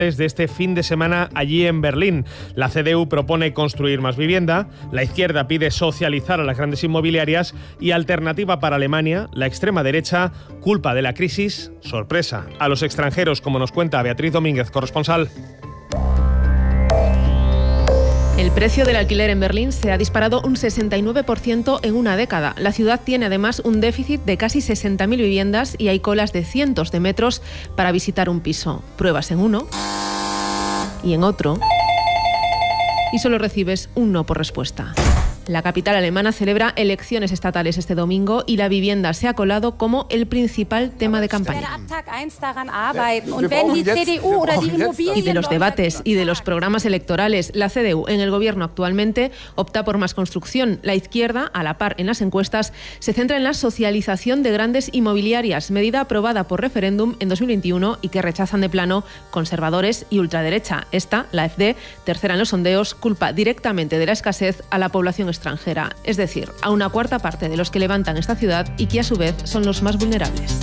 de este fin de semana allí en Berlín. La CDU propone construir más vivienda, la izquierda pide socializar a las grandes inmobiliarias y Alternativa para Alemania, la extrema derecha, culpa de la crisis, sorpresa, a los extranjeros, como nos cuenta Beatriz Domínguez, corresponsal. El precio del alquiler en Berlín se ha disparado un 69% en una década. La ciudad tiene además un déficit de casi 60.000 viviendas y hay colas de cientos de metros para visitar un piso. Pruebas en uno y en otro y solo recibes un no por respuesta. La capital alemana celebra elecciones estatales este domingo y la vivienda se ha colado como el principal tema de campaña. Y de los debates y de los programas electorales, la CDU en el gobierno actualmente opta por más construcción. La izquierda, a la par en las encuestas, se centra en la socialización de grandes inmobiliarias, medida aprobada por referéndum en 2021 y que rechazan de plano conservadores y ultraderecha. Esta, la AfD, tercera en los sondeos, culpa directamente de la escasez a la población extranjera, es decir, a una cuarta parte de los que levantan esta ciudad y que a su vez son los más vulnerables.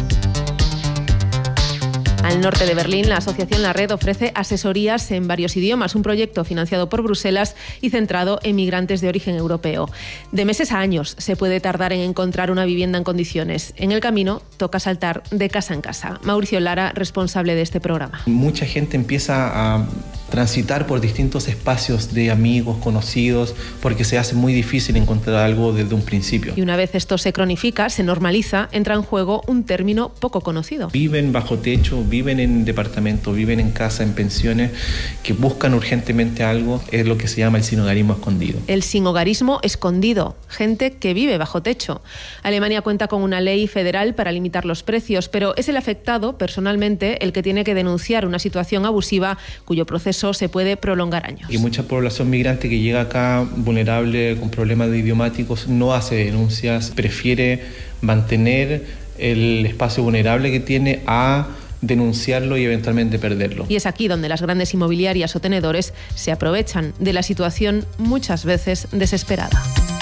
Al norte de Berlín, la asociación La Red ofrece asesorías en varios idiomas, un proyecto financiado por Bruselas y centrado en migrantes de origen europeo. De meses a años se puede tardar en encontrar una vivienda en condiciones. En el camino toca saltar de casa en casa. Mauricio Lara, responsable de este programa. Mucha gente empieza a transitar por distintos espacios de amigos, conocidos, porque se hace muy difícil encontrar algo desde un principio. Y una vez esto se cronifica, se normaliza, entra en juego un término poco conocido. Viven bajo techo, viven en departamento, viven en casa, en pensiones, que buscan urgentemente algo, es lo que se llama el sinhogarismo escondido. El sinhogarismo escondido, gente que vive bajo techo. Alemania cuenta con una ley federal para limitar los precios, pero es el afectado, personalmente, el que tiene que denunciar una situación abusiva cuyo proceso se puede prolongar años. Y mucha población migrante que llega acá vulnerable, con problemas idiomáticos, no hace denuncias, prefiere mantener el espacio vulnerable que tiene a denunciarlo y eventualmente perderlo. Y es aquí donde las grandes inmobiliarias o tenedores se aprovechan de la situación muchas veces desesperada.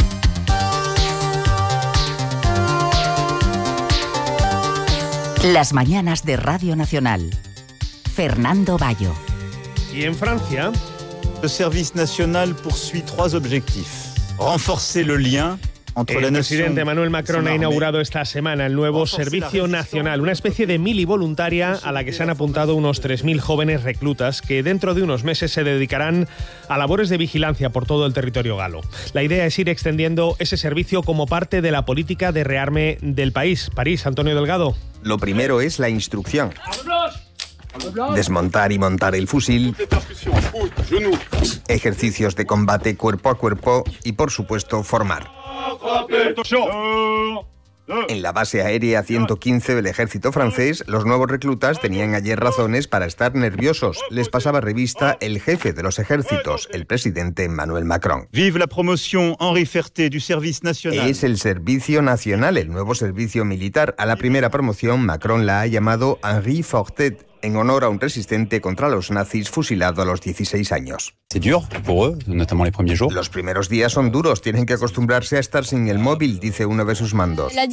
Las mañanas de Radio Nacional. Fernando Bayo. Y en Francia, el Service National poursuit 3 objectifs. Renforcer le lien. El presidente Emmanuel Macron ha inaugurado esta semana el nuevo Servicio Nacional, una especie de mili voluntaria a la que se han apuntado unos 3.000 jóvenes reclutas que dentro de unos meses se dedicarán a labores de vigilancia por todo el territorio galo. La idea es ir extendiendo ese servicio como parte de la política de rearme del país. París, Antonio Delgado. Lo primero es la instrucción. Desmontar y montar el fusil, ejercicios de combate cuerpo a cuerpo y, por supuesto, formar. En la base aérea 115 del ejército francés, los nuevos reclutas tenían ayer razones para estar nerviosos. Les pasaba revista el jefe de los ejércitos, el presidente Emmanuel Macron. Vive la promoción Henri Ferté du Service National. Es el Servicio Nacional, el nuevo servicio militar. A la primera promoción, Macron la ha llamado Henri Fortet, en honor a un resistente contra los nazis fusilado a los 16 años. Los primeros días son duros, tienen que acostumbrarse a estar sin el móvil, dice uno de sus mandos. La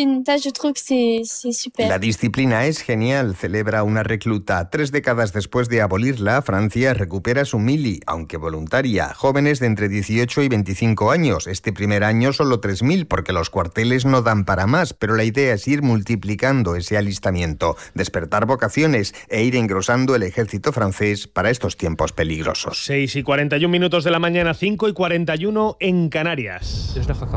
disciplina es genial, celebra una recluta. 3 décadas después de abolirla, Francia recupera su mili, aunque voluntaria. Jóvenes de entre 18 y 25 años. Este primer año solo 3.000, porque los cuarteles no dan para más, pero la idea es ir multiplicando ese alistamiento, despertar vocaciones e ir engrosando el ejército francés para estos tiempos peligrosos. 6:41 de la mañana, 5:41 en Canarias.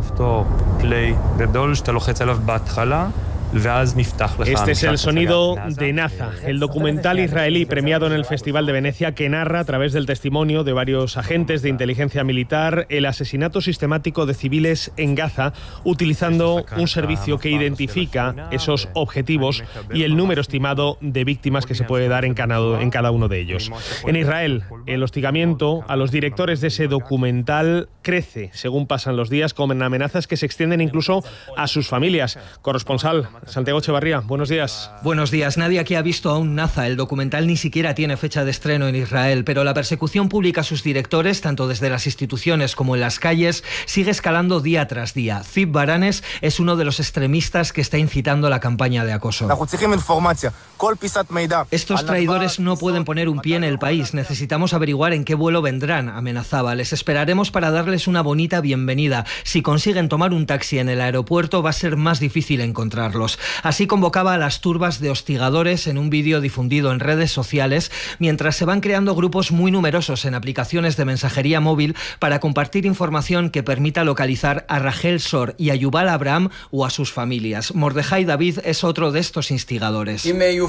Este es el sonido de Naza, el documental israelí premiado en el Festival de Venecia que narra a través del testimonio de varios agentes de inteligencia militar el asesinato sistemático de civiles en Gaza, utilizando un servicio que identifica esos objetivos y el número estimado de víctimas que se puede dar en cada uno de ellos. En Israel, el hostigamiento a los directores de ese documental crece según pasan los días, con amenazas que se extienden incluso a sus familias. Corresponsal Santiago Echevarría, buenos días. Buenos días. Nadie aquí ha visto aún Naza. El documental ni siquiera tiene fecha de estreno en Israel, pero la persecución pública a sus directores, tanto desde las instituciones como en las calles, sigue escalando día tras día. Zip Baranes es uno de los extremistas que está incitando la campaña de acoso. Estos traidores no pueden poner un pie en el país. Necesitamos averiguar en qué vuelo vendrán, amenazaba. Les esperaremos para darles una bonita bienvenida. Si consiguen tomar un taxi en el aeropuerto, va a ser más difícil encontrarlos. Así convocaba a las turbas de hostigadores en un vídeo difundido en redes sociales, mientras se van creando grupos muy numerosos en aplicaciones de mensajería móvil para compartir información que permita localizar a Rachel Shor y a Yuval Abraham o a sus familias. Mordejai David es otro de estos instigadores.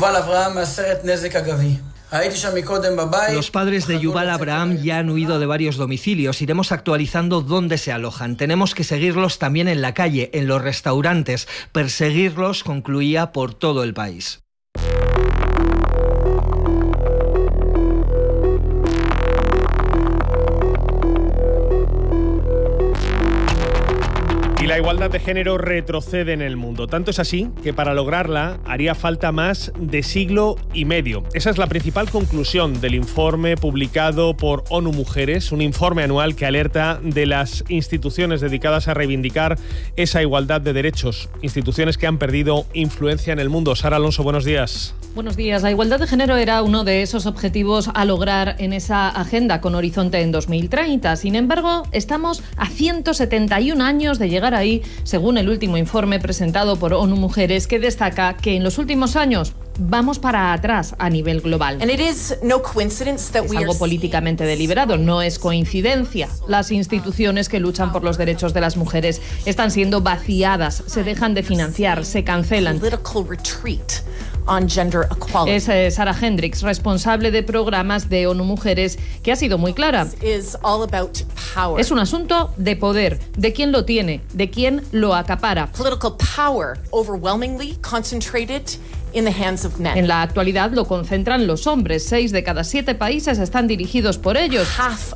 Los padres de Yuval Abraham ya han huido de varios domicilios. Iremos actualizando dónde se alojan. Tenemos que seguirlos también en la calle, en los restaurantes. Perseguirlos, concluía, por todo el país. La igualdad de género retrocede en el mundo. Tanto es así que para lograrla haría falta más de siglo y medio. Esa es la principal conclusión del informe publicado por ONU Mujeres, un informe anual que alerta de las instituciones dedicadas a reivindicar esa igualdad de derechos, instituciones que han perdido influencia en el mundo. Sara Alonso, buenos días. Buenos días. La igualdad de género era uno de esos objetivos a lograr en esa agenda con horizonte en 2030. Sin embargo, estamos a 171 años de llegar ahí, según el último informe presentado por ONU Mujeres, que destaca que en los últimos años vamos para atrás a nivel global. Es algo políticamente deliberado, no es coincidencia. Las instituciones que luchan por los derechos de las mujeres están siendo vaciadas, se dejan de financiar, se cancelan. Es Sarah Hendricks, responsable de programas de ONU Mujeres, que ha sido muy clara. Es un asunto de poder, de quién lo tiene, de quién lo acapara. En la actualidad lo concentran los hombres. 6 de cada 7 países están dirigidos por ellos.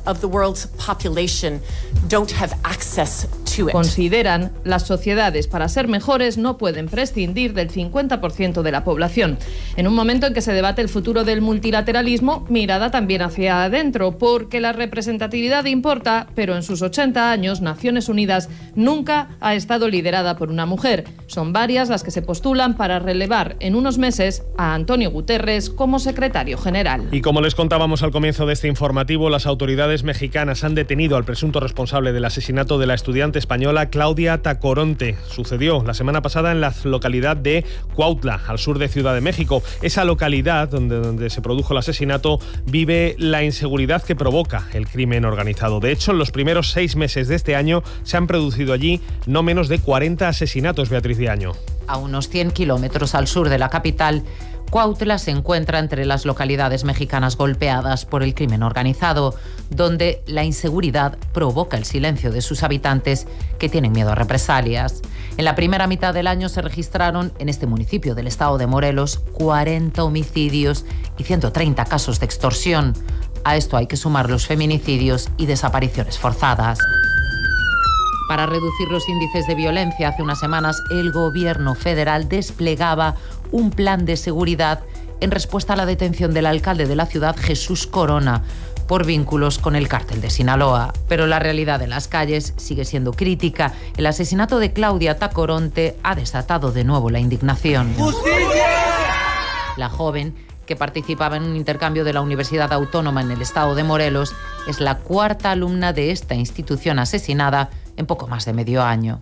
Consideran las sociedades, para ser mejores, no pueden prescindir del 50% de la población. En un momento en que se debate el futuro del multilateralismo, mirada también hacia adentro, porque la representatividad importa, pero en sus 80 años, Naciones Unidas nunca ha estado liderada por una mujer. Son varias las que se postulan para relevar en unos meses a Antonio Guterres como secretario general. Y como les contábamos al comienzo de este informativo, las autoridades mexicanas han detenido al presunto responsable del asesinato de la estudiante española Claudia Tacoronte. Sucedió la semana pasada en la localidad de Cuautla, al sur de Ciudad de México. Esa localidad donde se produjo el asesinato vive la inseguridad que provoca el crimen organizado. De hecho, en los primeros 6 meses de este año se han producido allí no menos de 40 asesinatos, Beatriz Diaño. A unos 100 kilómetros al sur de la capital, Cuautla se encuentra entre las localidades mexicanas golpeadas por el crimen organizado, donde la inseguridad provoca el silencio de sus habitantes, que tienen miedo a represalias. En la primera mitad del año se registraron en este municipio del estado de Morelos 40 homicidios y 130 casos de extorsión. A esto hay que sumar los feminicidios y desapariciones forzadas. Para reducir los índices de violencia, hace unas semanas el gobierno federal desplegaba un plan de seguridad en respuesta a la detención del alcalde de la ciudad, Jesús Corona, por vínculos con el cártel de Sinaloa. Pero la realidad en las calles sigue siendo crítica. El asesinato de Claudia Tacoronte ha desatado de nuevo la indignación. ¡Justicia! La joven, que participaba en un intercambio de la Universidad Autónoma en el estado de Morelos, es la 4ª alumna de esta institución asesinada en poco más de medio año.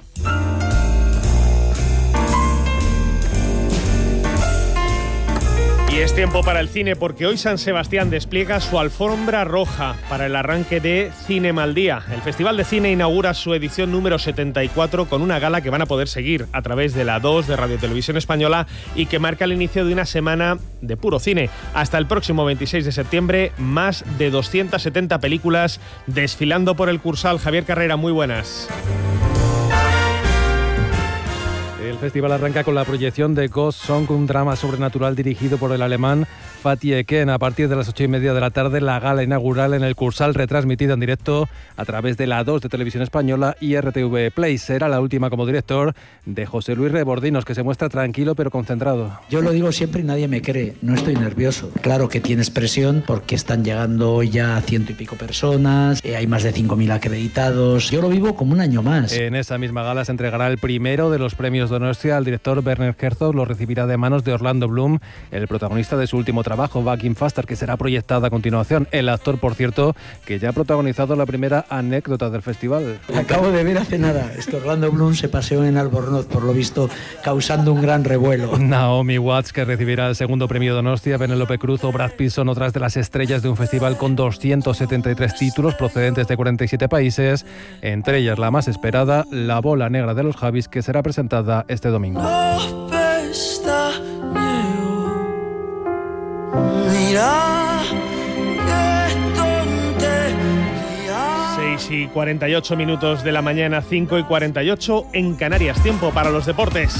Y es tiempo para el cine, porque hoy San Sebastián despliega su alfombra roja para el arranque de Cinemaldía. El Festival de Cine inaugura su edición número 74 con una gala que van a poder seguir a través de la 2 de Radio Televisión Española y que marca el inicio de una semana de puro cine. Hasta el próximo 26 de septiembre, más de 270 películas desfilando por el Cursal. Javier Carrera, muy buenas. El festival arranca con la proyección de Ghost Song, un drama sobrenatural dirigido por el alemán Fatih Eken. A partir de las 8:30 de la tarde, la gala inaugural en el Cursal, retransmitida en directo a través de la 2 de Televisión Española y RTV Play. Será la última como director de José Luis Rebordinos, que se muestra tranquilo pero concentrado. Yo lo digo siempre y nadie me cree, no estoy nervioso. Claro que tienes presión porque están llegando hoy ya 100 y pico personas, hay más de 5.000 acreditados. Yo lo vivo como un año más. En esa misma gala se entregará el primero de los premios Donostia al director Werner Herzog. Lo recibirá de manos de Orlando Bloom, el protagonista de su último trabajo, Back in Faster, que será proyectada a continuación. El actor, por cierto, que ya ha protagonizado la primera anécdota del festival. Acabo de ver hace nada, es que Orlando Bloom se paseó en Albornoz, por lo visto, causando un gran revuelo. Naomi Watts, que recibirá el segundo premio Donostia, Penélope Cruz o Brad Pitt son otras de las estrellas de un festival con 273 títulos procedentes de 47 países, entre ellas la más esperada, La Bola Negra de los Javis, que será presentada este domingo. 6:48 minutos de la mañana, 5:48 en Canarias. Tiempo para los deportes.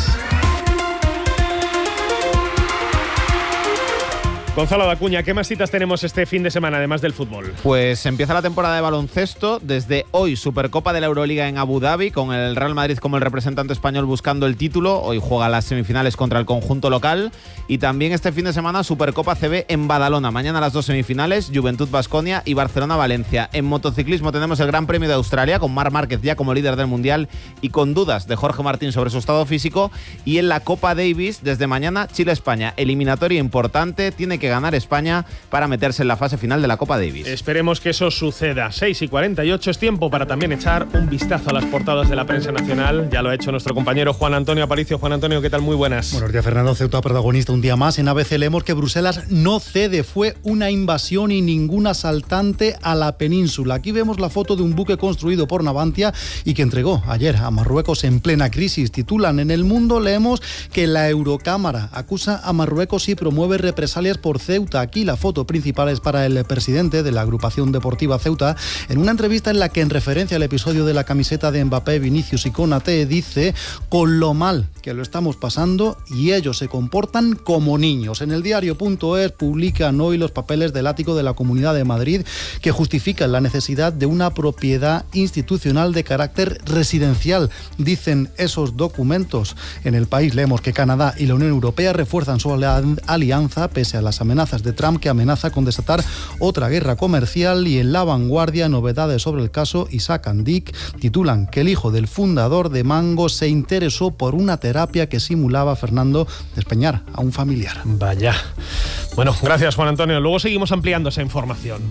Gonzalo Dacuña, ¿qué más citas tenemos este fin de semana, además del fútbol? Pues empieza la temporada de baloncesto. Desde hoy, Supercopa de la Euroliga en Abu Dhabi, con el Real Madrid como el representante español buscando el título. Hoy juega las semifinales contra el conjunto local. Y también este fin de semana, Supercopa CB en Badalona. Mañana las dos semifinales, Juventud Baskonia y Barcelona-Valencia. En motociclismo tenemos el Gran Premio de Australia, con Marc Márquez ya como líder del Mundial y con dudas de Jorge Martín sobre su estado físico. Y en la Copa Davis, desde mañana, Chile-España. Eliminatoria importante, tiene que ganar España para meterse en la fase final de la Copa Davis. Esperemos que eso suceda. 6:48 es tiempo para también echar un vistazo a las portadas de la prensa nacional. Ya lo ha hecho nuestro compañero Juan Antonio Aparicio. Juan Antonio, ¿qué tal? Muy buenas. Buenos días, Fernando. Ceuta protagonista un día más. En ABC leemos que Bruselas no cede. Fue una invasión y ningún asaltante a la península. Aquí vemos la foto de un buque construido por Navantia y que entregó ayer a Marruecos en plena crisis. Titulan: en El Mundo leemos que la Eurocámara acusa a Marruecos y promueve represalias por Ceuta. Aquí la foto principal es para el presidente de la agrupación deportiva Ceuta, en una entrevista en la que, en referencia al episodio de la camiseta de Mbappé, Vinicius y Konaté, dice: con lo mal que lo estamos pasando y ellos se comportan como niños. En el diario.es publican hoy los papeles del ático de la Comunidad de Madrid, que justifican la necesidad de una propiedad institucional de carácter residencial. Dicen esos documentos. En El País leemos que Canadá y la Unión Europea refuerzan su alianza pese a las amenazas de Trump, que amenaza con desatar otra guerra comercial. Y en La Vanguardia, novedades sobre el caso Isaac Andic. Titulan que el hijo del fundador de Mango se interesó por una terapia que simulaba, Fernando, despeñar a un familiar. Vaya. Bueno, gracias, Juan Antonio. Luego seguimos ampliando esa información.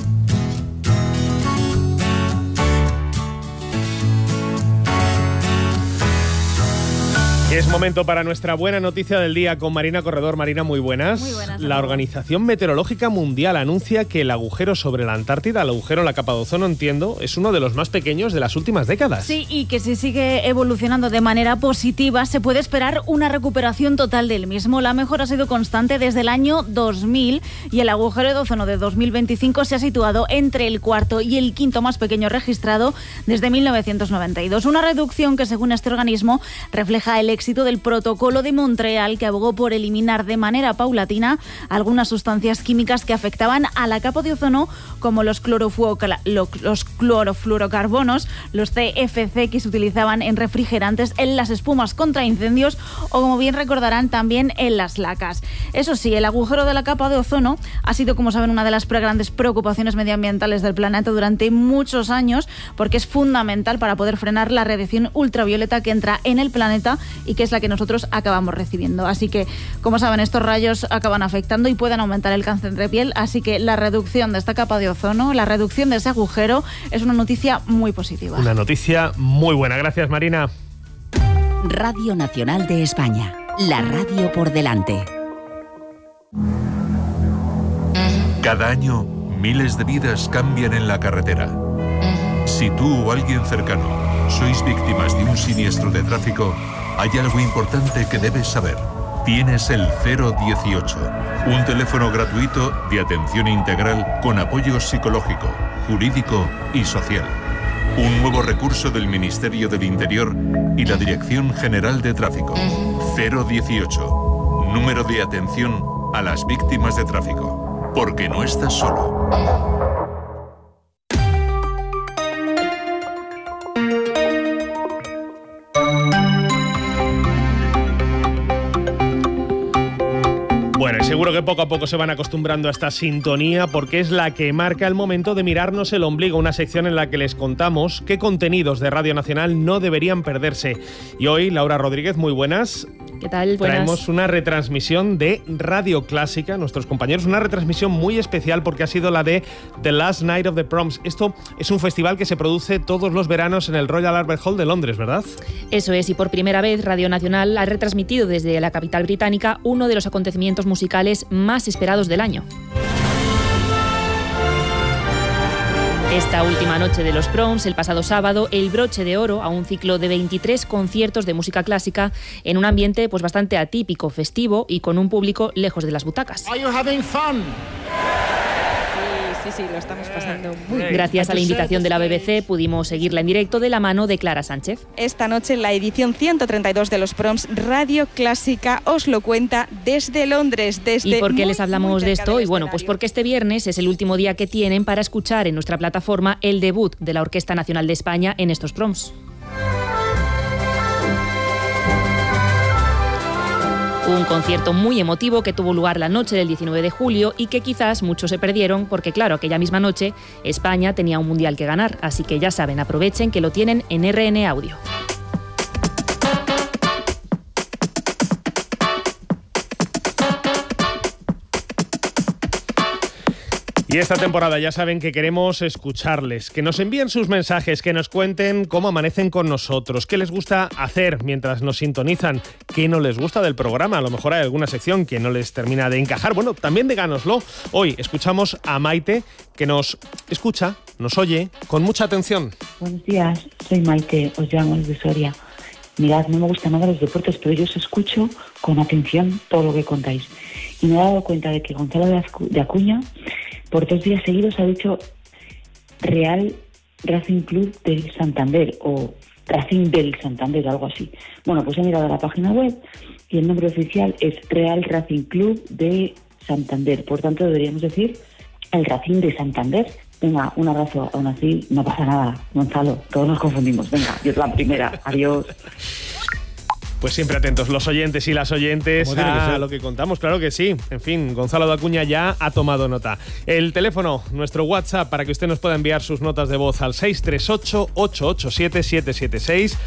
Es momento para nuestra buena noticia del día con Marina Corredor. Marina, muy buenas. Muy buenas. La Organización Meteorológica Mundial anuncia que el agujero sobre la Antártida, el agujero en la capa de ozono, entiendo, es uno de los más pequeños de las últimas décadas. Sí, y que si sigue evolucionando de manera positiva, se puede esperar una recuperación total del mismo. La mejora ha sido constante desde el año 2000 y el agujero de ozono de 2025 se ha situado entre el cuarto y el quinto más pequeño registrado desde 1992. Una reducción que, según este organismo, refleja el éxito del protocolo de Montreal, que abogó por eliminar de manera paulatina algunas sustancias químicas que afectaban a la capa de ozono, como los clorofluorocarbonos, los CFC que se utilizaban en refrigerantes, en las espumas contra incendios o, como bien recordarán, también en las lacas. Eso sí, el agujero de la capa de ozono ha sido, como saben, una de las grandes preocupaciones medioambientales del planeta durante muchos años, porque es fundamental para poder frenar la radiación ultravioleta que entra en el planeta y que es la que nosotros acabamos recibiendo. Así que, como saben, estos rayos acaban afectando y pueden aumentar el cáncer de piel, así que la reducción de esta capa de ozono, la reducción de ese agujero, es una noticia muy positiva. Una noticia muy buena. Gracias, Marina. Radio Nacional de España, la radio por delante. Cada año, miles de vidas cambian en la carretera. Si tú o alguien cercano sois víctimas de un siniestro de tráfico, hay algo importante que debes saber. Tienes el 018, un teléfono gratuito de atención integral con apoyo psicológico, jurídico y social. Un nuevo recurso del Ministerio del Interior y la Dirección General de Tráfico. 018. Número de atención a las víctimas de tráfico. Porque no estás solo. Bueno, y seguro que poco a poco se van acostumbrando a esta sintonía porque es la que marca el momento de mirarnos el ombligo, una sección en la que les contamos qué contenidos de Radio Nacional no deberían perderse. Y hoy, Laura Rodríguez, muy buenas. ¿Qué tal? Buenas. Traemos una retransmisión de Radio Clásica, nuestros compañeros, una retransmisión muy especial porque ha sido la de The Last Night of the Proms. Esto es un festival que se produce todos los veranos en el Royal Albert Hall de Londres, ¿verdad? Eso es, y por primera vez Radio Nacional ha retransmitido desde la capital británica uno de los acontecimientos musicales más esperados del año. Esta última noche de los Proms, el pasado sábado, el broche de oro a un ciclo de 23 conciertos de música clásica en un ambiente pues bastante atípico, festivo y con un público lejos de las butacas. Are you having fun? Sí, lo estamos pasando muy bien. Gracias a la invitación de la BBC pudimos seguirla en directo de la mano de Clara Sánchez. Esta noche en la edición 132 de los Proms, Radio Clásica os lo cuenta desde Londres. ¿Y por qué les hablamos de esto? Y bueno, pues porque este viernes es el último día que tienen para escuchar en nuestra plataforma el debut de la Orquesta Nacional de España en estos Proms. Un concierto muy emotivo que tuvo lugar la noche del 19 de julio y que quizás muchos se perdieron porque, claro, aquella misma noche España tenía un mundial que ganar. Así que ya saben, aprovechen que lo tienen en RN Audio. Y esta temporada ya saben que queremos escucharles, que nos envíen sus mensajes, que nos cuenten cómo amanecen con nosotros, qué les gusta hacer mientras nos sintonizan, qué no les gusta del programa. A lo mejor hay alguna sección que no les termina de encajar. Bueno, también díganoslo. Hoy escuchamos a Maite, que nos escucha, nos oye con mucha atención. Buenos días, soy Maite, os llamo desde Soria. Mirad, no me gustan nada los deportes, pero yo os escucho con atención todo lo que contáis. Y me he dado cuenta de que Gonzalo de Acuña por 2 días seguidos ha dicho Real Racing Club del Santander o Racing del Santander, algo así. Bueno, pues he mirado la página web y el nombre oficial es Real Racing Club de Santander. Por tanto, deberíamos decir el Racing de Santander. Venga, un abrazo. Aún así, no pasa nada, Gonzalo. Todos nos confundimos. Venga, yo la primera. Adiós. Pues siempre atentos los oyentes y las oyentes a lo que contamos, claro que sí. En fin, Gonzalo de Acuña ya ha tomado nota. El teléfono, nuestro WhatsApp, para que usted nos pueda enviar sus notas de voz al 638-887-776,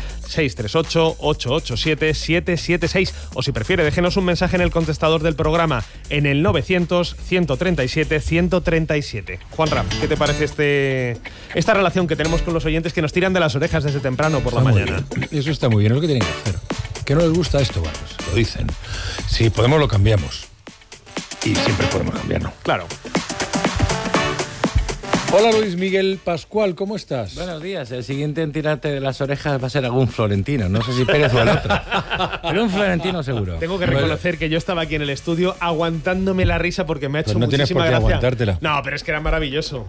638-887-776, o si prefiere, déjenos un mensaje en el contestador del programa, en el 900-137-137. Juanra, ¿qué te parece esta relación que tenemos con los oyentes que nos tiran de las orejas desde temprano por la mañana? Eso está muy bien, es lo que tienen que hacer. ¿Qué no les gusta esto? Bueno, pues lo dicen. Si podemos, lo cambiamos. Y siempre podemos cambiarlo. Claro. Hola Luis Miguel Pascual, ¿cómo estás? Buenos días. El siguiente en tirarte de las orejas va a ser algún florentino. No sé si Pérez o el otro. Pero un florentino seguro. Tengo que reconocer que yo estaba aquí en el estudio aguantándome la risa porque me ha hecho pues no muchísima tienes por qué gracia. Aguantártela. No, pero es que era maravilloso.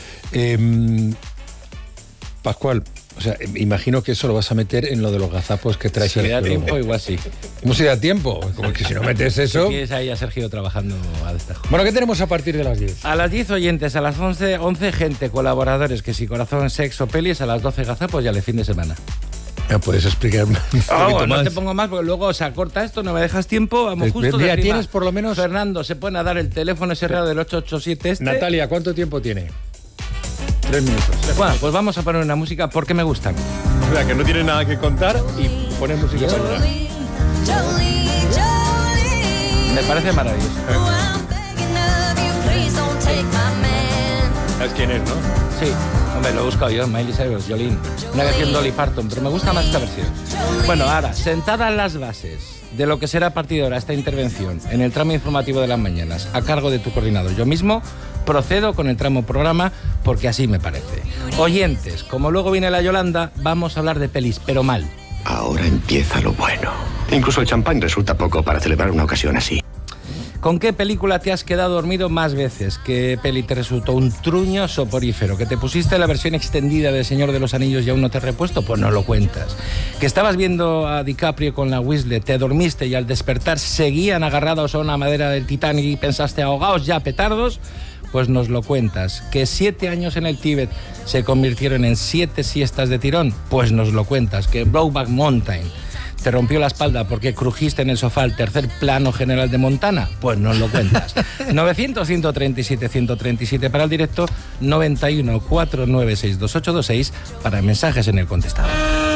Pascual, o sea, imagino que eso lo vas a meter en lo de los gazapos que traes. Si me da tiempo, igual sí. ¿Cómo se da tiempo? Como que si no metes eso... Tienes ahí a Sergio trabajando a destajo. Bueno, ¿qué tenemos a partir de las 10? A las 10 oyentes, a las 11 gente, colaboradores, que si corazón, sexo, pelis, a las 12 gazapos y al fin de semana. ¿Me puedes explicar un poquito más? No te pongo más porque luego se acorta esto, no me dejas tiempo. Vamos justo de tienes por lo menos... Fernando, se puede dar el teléfono ese raro del 887 Natalia, ¿cuánto tiempo tiene? 3 minutos. Bueno, pues vamos a poner una música porque me gustan. O sea, que no tiene nada que contar y pones música para allá. Me parece maravilloso. ¿Sabes quién es, no? Sí, hombre, lo he buscado yo, Miley Cyrus, Jolene. Una versión Dolly Parton, pero me gusta más esta versión. Bueno, ahora, sentadas las bases de lo que será a partir de ahora esta intervención en el tramo informativo de las mañanas, a cargo de tu coordinador, yo mismo, procedo con el tramo programa porque así me parece. Oyentes, como luego viene la Yolanda, vamos a hablar de pelis, pero mal. Ahora empieza lo bueno. Incluso el champán resulta poco para celebrar una ocasión así. ¿Con qué película te has quedado dormido más veces? ¿Qué peli te resultó un truño soporífero? ¿Que te pusiste la versión extendida de Señor de los Anillos y aún no te has repuesto? Pues no lo cuentas. ¿Que estabas viendo a DiCaprio con la Winslet, te dormiste y al despertar seguían agarrados a una madera del Titanic y pensaste, ahogaos ya, petardos? Pues nos lo cuentas. ¿Que 7 años en el Tíbet se convirtieron en 7 siestas de tirón? Pues nos lo cuentas. ¿Que Brokeback Mountain te rompió la espalda porque crujiste en el sofá al tercer plano general de Montana? Pues nos lo cuentas. 900-137-137 para el directo, 91-496-2826 para mensajes en el contestador.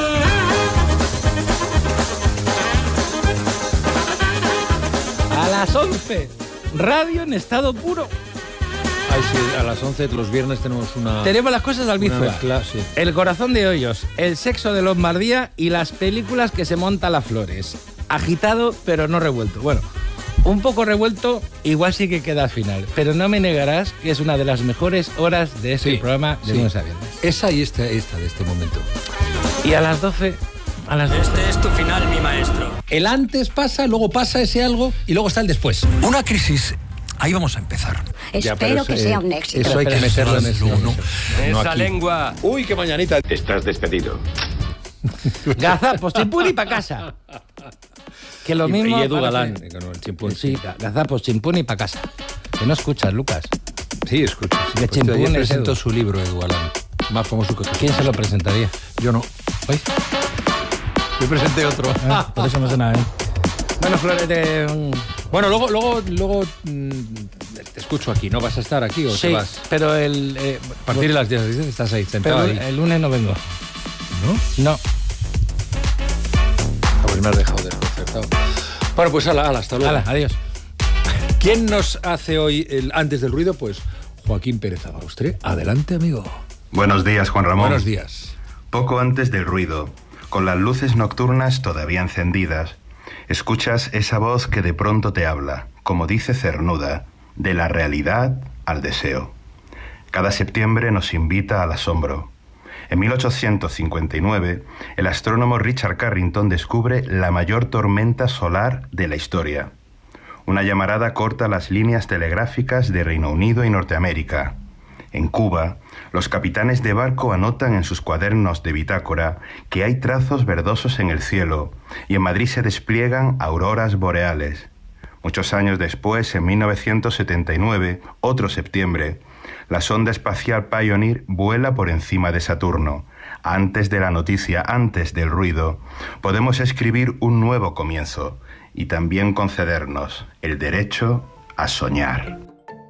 A las 11, radio en estado puro. Ay, sí, a las 11 los viernes tenemos una... Tenemos las cosas al bizua. Sí. El corazón de Hoyos, el sexo de Lombardía y las películas que se monta las Flores. Agitado, pero no revuelto. Bueno, un poco revuelto, igual sí que queda al final. Pero no me negarás que es una de las mejores horas de este programa de lunes a viernes. Esa y esta de este momento. Y a las 12... Este es tu final, mi maestro. El antes pasa, luego pasa ese algo y luego está el después. Una crisis... Ahí vamos a empezar. Espero que sea un éxito. Eso hay que meterlo en el no. Esa lengua. Uy, qué mañanita. Estás despedido. Gazapos, chimpún y pa' casa. Que lo mismo... Y Edu Galán. Sí, gazapos, chimpún y pa' casa. Que no escuchas, Lucas. Sí, escucho. Sí, de chimpún ayer presentó Edu. Su libro, Edu Galán. Más famoso que... ¿Quién se lo presentaría? Yo no. ¿Oís? Yo presenté otro. Por eso no sé nada, ¿eh? Bueno, Flores, Bueno, luego te escucho aquí. ¿No vas a estar aquí o sí, te vas? Pero a partir de las 10 estás ahí sentado. Pero el lunes no vengo. ¿No? No. Pues me has dejado desconcertado. Bueno, pues hasta luego. Adiós. ¿Quién nos hace hoy el antes del ruido? Pues Joaquín Pérez Abaustre. Adelante, amigo. Buenos días, Juan Ramón. Buenos días. Poco antes del ruido, con las luces nocturnas todavía encendidas, escuchas esa voz que de pronto te habla, como dice Cernuda, de la realidad al deseo. Cada septiembre nos invita al asombro. En 1859, el astrónomo Richard Carrington descubre la mayor tormenta solar de la historia. Una llamarada corta las líneas telegráficas de Reino Unido y Norteamérica. En Cuba, los capitanes de barco anotan en sus cuadernos de bitácora que hay trazos verdosos en el cielo, y en Madrid se despliegan auroras boreales. Muchos años después, en 1979, otro septiembre, la sonda espacial Pioneer vuela por encima de Saturno. Antes de la noticia, antes del ruido, podemos escribir un nuevo comienzo y también concedernos el derecho a soñar.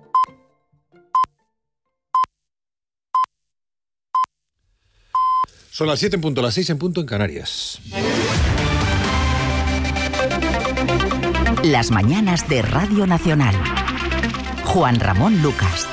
Son las 7 en punto, las 6 en punto en Canarias. Las mañanas de Radio Nacional. Juan Ramón Lucas.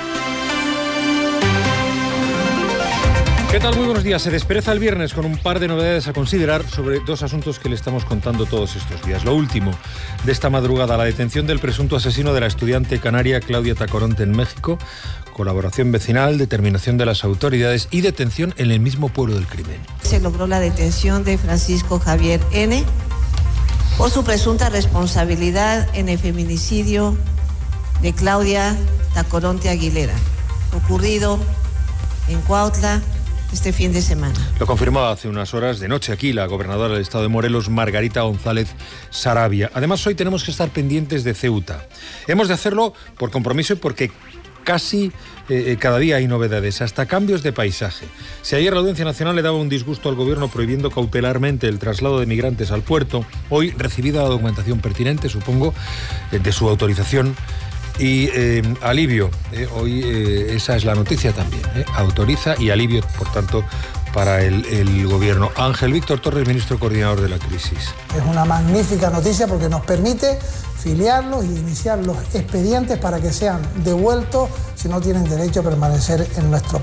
¿Qué tal? Muy buenos días. Se despereza el viernes con un par de novedades a considerar sobre dos asuntos que le estamos contando todos estos días. Lo último de esta madrugada, la detención del presunto asesino de la estudiante canaria Claudia Tacoronte en México, colaboración vecinal, determinación de las autoridades y detención en el mismo pueblo del crimen. Se logró la detención de Francisco Javier N. por su presunta responsabilidad en el feminicidio de Claudia Tacoronte Aguilera, ocurrido en Cuautla este fin de semana. Lo confirmaba hace unas horas de noche aquí la gobernadora del estado de Morelos, Margarita González Sarabia. Además, hoy tenemos que estar pendientes de Ceuta. Hemos de hacerlo por compromiso y porque casi cada día hay novedades, hasta cambios de paisaje. Si ayer la Audiencia Nacional le daba un disgusto al gobierno prohibiendo cautelarmente el traslado de migrantes al puerto, hoy, recibida la documentación pertinente, supongo, de su autorización y alivio. Hoy esa es la noticia también. Autoriza y alivio, por tanto, para el gobierno. Ángel Víctor Torres, ministro coordinador de la crisis. Es una magnífica noticia porque nos permite filiarlos y iniciar los expedientes para que sean devueltos si no tienen derecho a permanecer en nuestro país.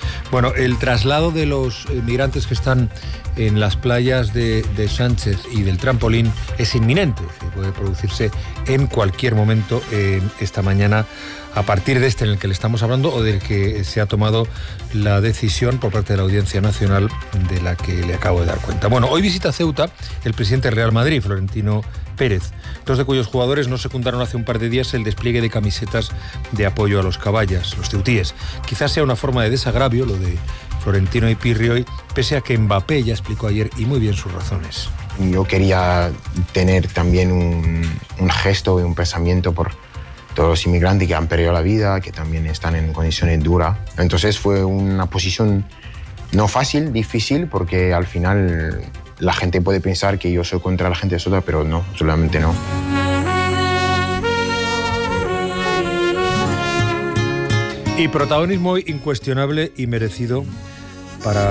Bueno, el traslado de los migrantes que están en las playas de Sánchez y del Trampolín es inminente, puede producirse en cualquier momento esta mañana, a partir de en el que le estamos hablando o del que se ha tomado la decisión por parte de la Audiencia Nacional de la que le acabo de dar cuenta. Bueno, hoy visita Ceuta el presidente del Real Madrid, Florentino Pérez, dos de cuyos jugadores no secundaron hace un par de días el despliegue de camisetas de apoyo a los caballas, los ceutíes. Quizás sea una forma de desagravio lo de Florentino y Pirri hoy, pese a que Mbappé ya explicó ayer y muy bien sus razones. Yo quería tener también un gesto y un pensamiento por todos los inmigrantes que han perdido la vida, que también están en condiciones duras. Entonces fue una posición no fácil, difícil, porque al final la gente puede pensar que yo soy contra la gente de Ceuta, pero no, solamente no. Y protagonismo incuestionable y merecido para